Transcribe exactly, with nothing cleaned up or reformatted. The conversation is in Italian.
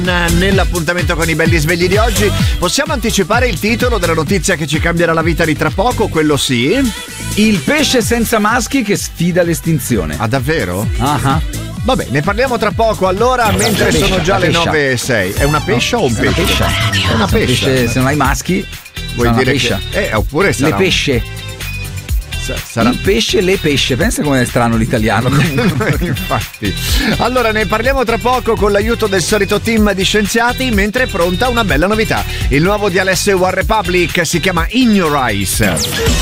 Nell'appuntamento con i belli svegli di oggi possiamo anticipare il titolo della notizia che ci cambierà la vita di tra poco? Quello sì. Il pesce senza maschi che sfida l'estinzione. Ah, davvero? Ah. Vabbè, ne parliamo tra poco allora, È mentre pescia, sono già le pescia. nove e sei. È una pescia No, o un è una pesce? pescia. È una pescia. pesce, se non hai maschi, Vuoi sarà dire una pescia. che eh, oppure sarà Le pesce. Sa- sarà Il pesce, le pesce. Pensa come è strano l'italiano. Infatti. Allora ne parliamo tra poco con l'aiuto del solito team di scienziati, mentre è pronta una bella novità. Il nuovo di Alessio One Republic si chiama In Your Eyes.